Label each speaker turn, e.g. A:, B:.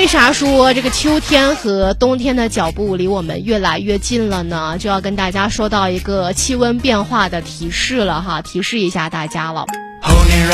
A: 为啥说这个秋天和冬天的脚步离我们越来越近了呢？就要跟大家说到一个气温变化的提示了哈，提示一下大家了。